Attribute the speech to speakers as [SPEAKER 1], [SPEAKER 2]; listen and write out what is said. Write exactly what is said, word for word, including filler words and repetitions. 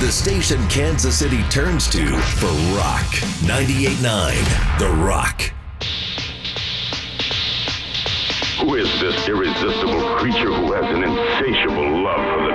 [SPEAKER 1] The station Kansas City turns to for rock. ninety-eight point nine The Rock.
[SPEAKER 2] Who is this irresistible creature who has an insatiable love for the